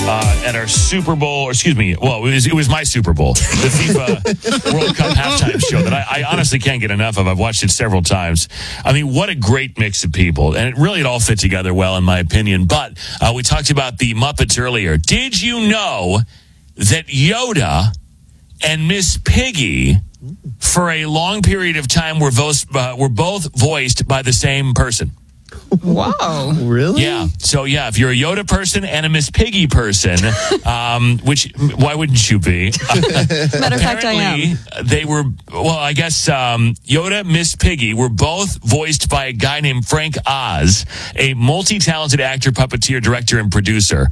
at our Super Bowl, or excuse me, well, it was my Super Bowl, the FIFA World Cup halftime show that I honestly can't get enough of. I've watched it several times. I mean, what a great mix of people. And it all fit together well, in my opinion. But we talked about the Muppets earlier. Did you know that Yoda and Miss Piggy, for a long period of time, were both voiced by the same person? Wow. Really? Yeah. So, yeah, if you're a Yoda person and a Miss Piggy person, which, why wouldn't you be? Matter of fact, I am. They were, well, I guess Yoda, Miss Piggy were both voiced by a guy named Frank Oz, a multi-talented actor, puppeteer, director, and producer.